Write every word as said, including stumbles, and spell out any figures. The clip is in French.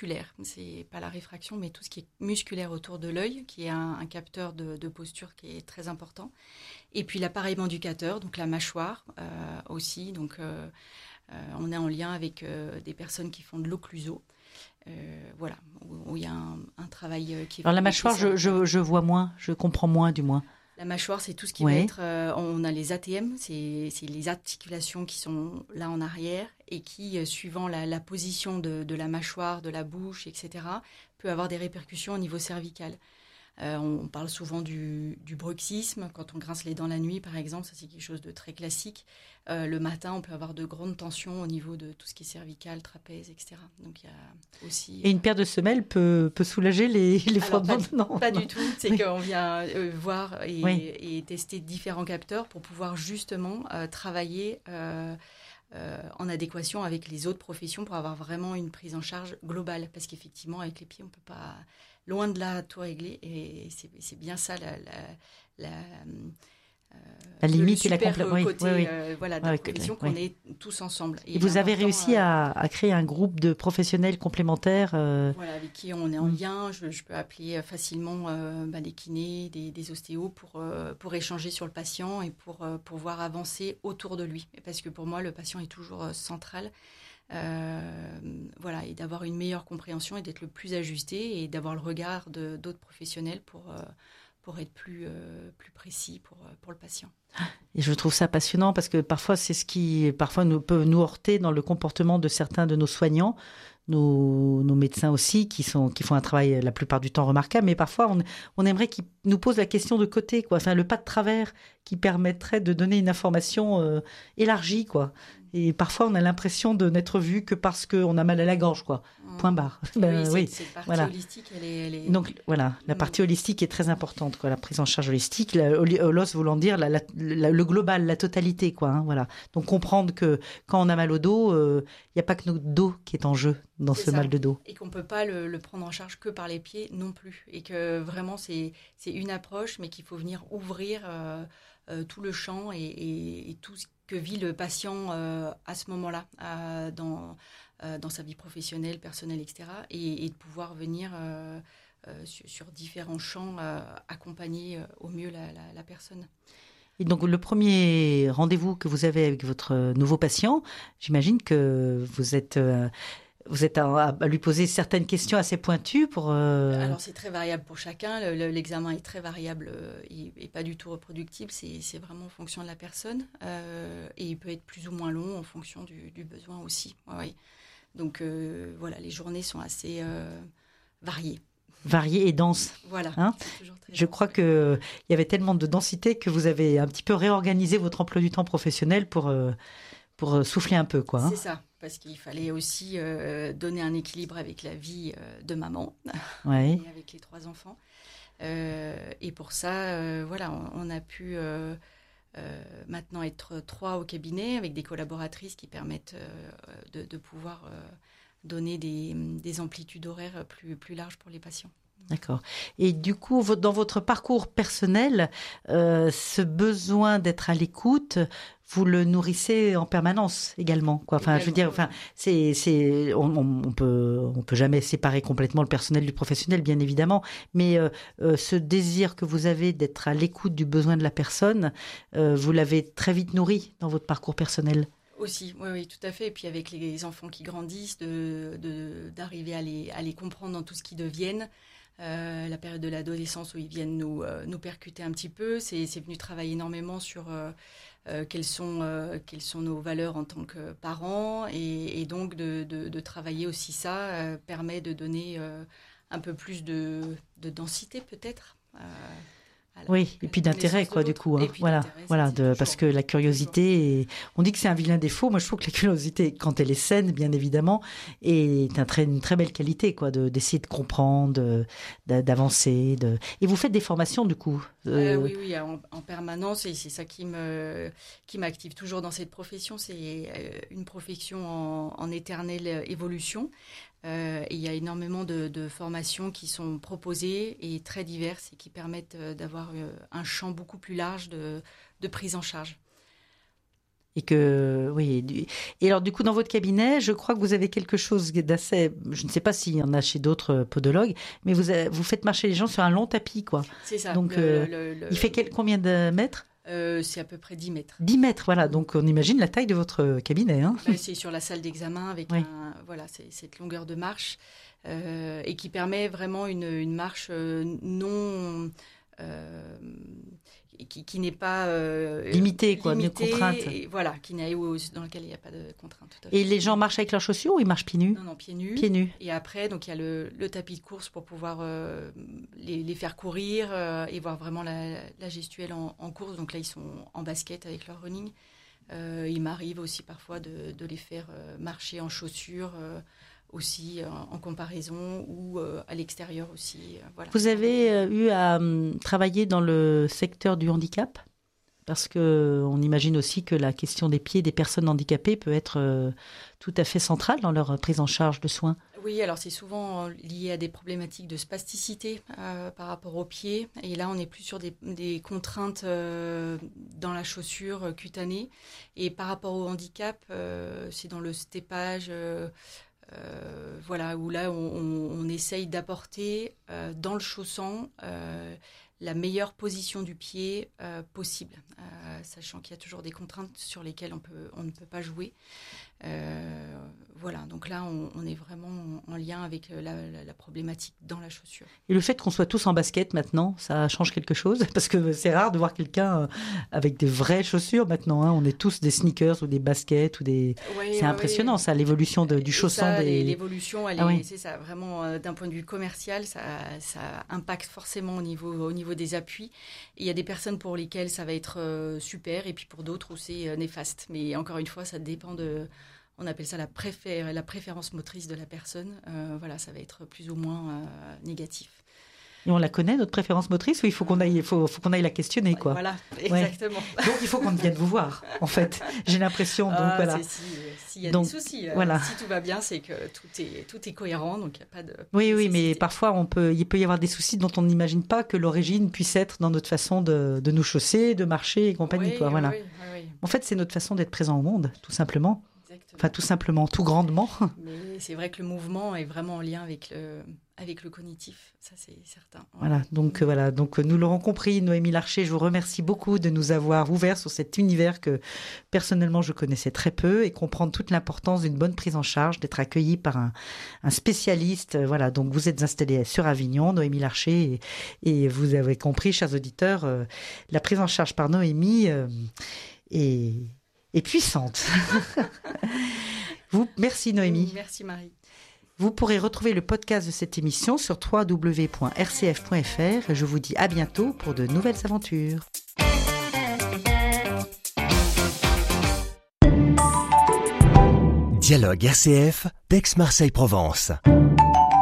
musculaire. C'est pas la réfraction, mais tout ce qui est musculaire autour de l'œil, qui est un, un capteur de, de posture qui est très important. Et puis l'appareil manducateur, donc la mâchoire euh, aussi. Donc euh, euh, on est en lien avec euh, des personnes qui font de l'occluso. Euh, voilà, où, où il y a un, un travail qui est... Alors la mâchoire, je, je, je vois moins, je comprends moins du moins. La mâchoire, c'est tout ce qui ouais. va être... Euh, on a les A T M, c'est, c'est les articulations qui sont là en arrière et qui, euh, suivant la, la position de, de la mâchoire, de la bouche, et cetera, peut avoir des répercussions au niveau cervical. Euh, on parle souvent du, du bruxisme, quand on grince les dents la nuit, par exemple, ça c'est quelque chose de très classique. Euh, le matin, on peut avoir de grandes tensions au niveau de tout ce qui est cervical, trapèze, et cetera. Donc il y a aussi. Et une paire de semelles peut, peut soulager les, les frottements. Pas, non, pas non. du tout. C'est oui. qu'on vient euh, voir et, oui. et tester différents capteurs pour pouvoir justement euh, travailler. Euh, Euh, en adéquation avec les autres professions pour avoir vraiment une prise en charge globale. Parce qu'effectivement, avec les pieds, on ne peut pas, loin de là, tout régler. Et c'est, c'est bien ça la, la, la, euh, la limite et la complète oui, côté oui, oui. Euh, voilà, de la oui, profession oui. qu'on est tous ensemble. Et, et vous avez réussi euh, à, à créer un groupe de professionnels complémentaires euh... Voilà, avec qui on est en lien. Je, je peux appeler facilement euh, bah, des kinés, des, des ostéos pour, euh, pour échanger sur le patient et pour euh, pouvoir avancer autour de lui. Parce que pour moi, le patient est toujours euh, central. Euh, voilà, et d'avoir une meilleure compréhension et d'être le plus ajusté et d'avoir le regard de, d'autres professionnels pour, euh, pour être plus, euh, plus précis pour, pour le patient. Et je trouve ça passionnant parce que parfois c'est ce qui parfois nous, peut nous heurter dans le comportement de certains de nos soignants, nos, nos médecins aussi qui, sont, qui font un travail la plupart du temps remarquable, mais parfois on, on aimerait qu'ils nous posent la question de côté, quoi. Enfin, le pas de travers qui permettrait de donner une information euh, élargie, quoi. Et parfois, on a l'impression de n'être vu que parce qu'on a mal à la gorge, quoi. Mmh. Point barre. Ben, oui, oui. Cette partie voilà. holistique, elle est, elle est... Donc, voilà, la partie holistique est très importante, quoi. La prise en charge holistique, la, holos voulant dire la, la, la, le global, la totalité, quoi. Hein, voilà. Donc, comprendre que quand on a mal au dos, il euh, n'y a pas que notre dos qui est en jeu dans c'est ce ça. mal de dos. Et qu'on ne peut pas le, le prendre en charge que par les pieds non plus. Et que vraiment, c'est, c'est une approche, mais qu'il faut venir ouvrir euh, euh, tout le champ et, et, et tout ce que vit le patient euh, à ce moment-là, euh, dans, euh, dans sa vie professionnelle, personnelle, et cetera. Et, et de pouvoir venir euh, euh, sur, sur différents champs euh, accompagner euh, au mieux la, la, la personne. Et donc, le premier rendez-vous que vous avez avec votre nouveau patient, j'imagine que vous êtes... Euh, Vous êtes à, à lui poser certaines questions assez pointues pour... Euh... Alors, c'est très variable pour chacun. Le, le, l'examen est très variable et, et pas du tout reproductible. C'est, c'est vraiment en fonction de la personne. Euh, et il peut être plus ou moins long en fonction du, du besoin aussi. Ouais, ouais. Donc, euh, voilà, les journées sont assez euh, variées. Variées et denses. Voilà. Hein Je dense, crois ouais. qu'il y avait tellement de densité que vous avez un petit peu réorganisé votre emploi du temps professionnel pour... Euh... pour souffler un peu, quoi. Hein. C'est ça, parce qu'il fallait aussi euh, donner un équilibre avec la vie euh, de maman, ouais. et avec les trois enfants. Euh, et pour ça, euh, voilà, on, on a pu euh, euh, maintenant être trois au cabinet, avec des collaboratrices qui permettent euh, de, de pouvoir euh, donner des, des amplitudes horaires plus, plus larges pour les patients. D'accord. Et du coup, dans votre parcours personnel, euh, ce besoin d'être à l'écoute, vous le nourrissez en permanence également, quoi. Enfin, également, je veux dire, enfin, c'est, c'est, on, on peut, on peut jamais séparer complètement le personnel du professionnel, bien évidemment, mais euh, euh, ce désir que vous avez d'être à l'écoute du besoin de la personne, euh, vous l'avez très vite nourri dans votre parcours personnel. Aussi, oui, oui, tout à fait. Et puis avec les enfants qui grandissent, de, de, d'arriver à les, à les comprendre dans tout ce qu'ils deviennent. Euh, la période de l'adolescence où ils viennent nous, euh, nous percuter un petit peu, c'est, c'est venu travailler énormément sur euh, euh, quelles, sont, euh, quelles sont nos valeurs en tant que parents et, et donc de, de, de travailler aussi ça euh, permet de donner euh, un peu plus de, de densité peut-être. Euh, Alors, oui, et puis d'intérêt, quoi, du coup. Hein. Voilà, voilà, de, parce que la curiosité, est, on dit que c'est un vilain défaut. Moi, je trouve que la curiosité, quand elle est saine, bien évidemment, est un très, une très belle qualité, quoi, de, d'essayer de comprendre, de, d'avancer. De... Et vous faites des formations, du coup euh... Euh, Oui, oui, en, en permanence, et c'est ça qui, me, qui m'active toujours dans cette profession. C'est une profession en, en éternelle évolution. Euh, et il y a énormément de, de formations qui sont proposées et très diverses et qui permettent d'avoir un champ beaucoup plus large de, de prise en charge. Et que, oui. Et alors, du coup, dans votre cabinet, je crois que vous avez quelque chose d'assez, je ne sais pas s'il y en a chez d'autres podologues, mais vous, avez, vous faites marcher les gens sur un long tapis, quoi. C'est ça. Donc, le, euh, le, le, il fait quel, combien de mètres? euh, C'est à peu près dix mètres. dix mètres, voilà. Donc, on imagine la taille de votre cabinet. Hein. Bah, c'est sur la salle d'examen avec oui. un, voilà, c'est, cette longueur de marche euh, et qui permet vraiment une, une marche euh, non... Euh, qui, qui n'est pas euh, limité, quoi, limité, de contraintes. Et voilà, qui n'a, dans lequel il n'y a pas de contraintes. Tout à fait. Et les gens marchent avec leurs chaussures ou ils marchent pieds nus? Non, non, pieds nus. Pieds nus. Et après, donc il y a le, le tapis de course pour pouvoir euh, les, les faire courir euh, et voir vraiment la, la gestuelle en, en course. Donc là, ils sont en basket avec leur running. Euh, il m'arrive aussi parfois de, de les faire euh, marcher en chaussures. Euh, aussi euh, en comparaison ou euh, à l'extérieur aussi. Euh, voilà. Vous avez euh, eu à um, travailler dans le secteur du handicap? Parce qu'on imagine aussi que la question des pieds des personnes handicapées peut être euh, tout à fait centrale dans leur prise en charge de soins. Oui, alors c'est souvent lié à des problématiques de spasticité euh, par rapport aux pieds. Et là, on est plus sur des, des contraintes euh, dans la chaussure cutanée. Et par rapport au handicap, euh, c'est dans le steppage... Euh, Euh, voilà, où là, on, on, on essaye d'apporter euh, dans le chausson euh, la meilleure position du pied euh, possible, euh, sachant qu'il y a toujours des contraintes sur lesquelles on, peut, on ne peut pas jouer. Euh, voilà, donc là, on, on est vraiment en, en lien avec la, la, la problématique dans la chaussure. Et le fait qu'on soit tous en basket maintenant, ça change quelque chose? Parce que c'est rare de voir quelqu'un avec des vraies chaussures maintenant. Hein. On est tous des sneakers ou des baskets ou des. Ouais, c'est ouais, impressionnant, ouais. ça, l'évolution de, du chausson. Ça, des... L'évolution, elle ah, est, oui. c'est ça, vraiment euh, d'un point de vue commercial, ça, ça impacte forcément au niveau, au niveau des appuis. Il y a des personnes pour lesquelles ça va être euh, super, et puis pour d'autres où c'est euh, néfaste. Mais encore une fois, ça dépend de. On appelle ça la, préfé- la préférence motrice de la personne. Euh, voilà, ça va être plus ou moins euh, négatif. Et on la connaît, notre préférence motrice, ou il faut qu'on aille, faut, faut qu'on aille la questionner, quoi. Voilà, exactement. Ouais. Donc, il faut qu'on vienne vous voir, en fait. J'ai l'impression, donc ah, voilà. S'il si y a donc, des soucis, voilà. euh, si tout va bien, c'est que tout est, tout est cohérent, donc il n'y a pas de... Oui, oui, mais parfois, on peut, il peut y avoir des soucis dont on n'imagine pas que l'origine puisse être dans notre façon de, de nous chausser, de marcher et compagnie, oui, quoi, voilà. Oui, oui, oui. En fait, c'est notre façon d'être présent au monde, tout simplement. Exactement. Enfin, tout simplement, tout grandement. Mais c'est vrai que le mouvement est vraiment en lien avec le, avec le cognitif, ça c'est certain. Ouais. Voilà, donc euh, voilà, donc nous l'aurons compris, Noémie Larcher, je vous remercie beaucoup de nous avoir ouvert sur cet univers que personnellement je connaissais très peu et comprendre toute l'importance d'une bonne prise en charge, d'être accueilli par un, un spécialiste. Voilà, donc vous êtes installé sur Avignon, Noémie Larcher, et, et vous avez compris, chers auditeurs, euh, la prise en charge par Noémie euh, est, est puissante. Vous, merci Noémie. Merci Marie. Vous pourrez retrouver le podcast de cette émission sur w w w point r c f point f r et je vous dis à bientôt pour de nouvelles aventures. Dialogue R C F d'Aix-Marseille-Provence.